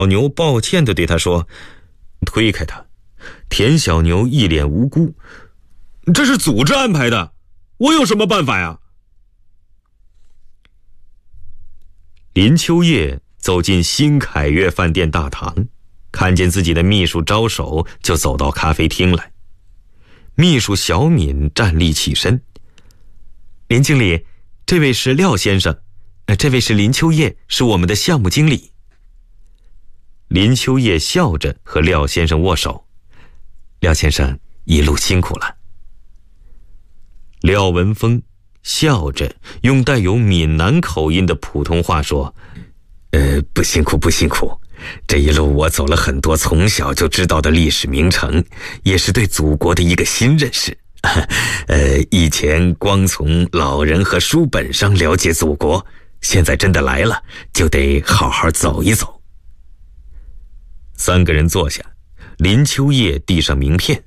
小牛抱歉地对他说：“推开他。”田小牛一脸无辜：“这是组织安排的，我有什么办法呀？”林秋叶走进新凯悦饭店大堂，看见自己的秘书招手，就走到咖啡厅来。秘书小敏站立起身：“林经理，这位是廖先生，这位是林秋叶，是我们的项目经理。”林秋叶笑着和廖先生握手：“廖先生一路辛苦了。”廖文峰笑着用带有闽南口音的普通话说：“不辛苦不辛苦，这一路我走了很多从小就知道的历史名城，也是对祖国的一个新认识。以前光从老人和书本上了解祖国，现在真的来了，就得好好走一走。”三个人坐下，林秋叶递上名片：“